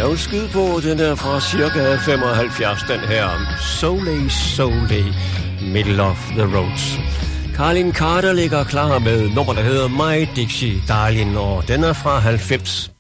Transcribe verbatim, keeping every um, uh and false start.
Jeg vil skyde på, den er fra cirka femoghalvfjerds, den her. Soleil, Soleil, Middle of the Roads. Carlin Carter ligger klar med nummer, der hedder My Dixie Darling, og den er fra halvfems.